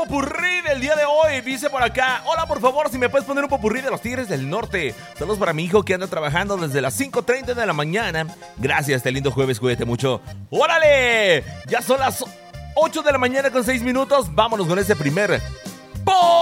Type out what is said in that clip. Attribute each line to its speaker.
Speaker 1: popurrí del día de hoy. Dice por acá: hola, por favor, si me puedes poner un popurrí de los Tigres del Norte. Saludos para mi hijo que anda trabajando desde las 5:30 de la mañana. Gracias, este lindo jueves, cuídate mucho. ¡Órale! Ya son las 8 de la mañana con 6 minutos. Vámonos con ese primer